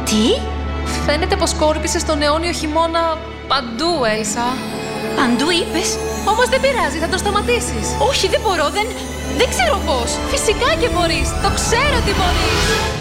Τι? Φαίνεται πως κόρπισες τον αιώνιο χειμώνα παντού, Έλσα. Παντού είπες? Όμως δεν πειράζει, θα το σταματήσεις. Όχι, δεν μπορώ, δεν ξέρω πώς. Φυσικά και μπορείς, το ξέρω ότι μπορείς.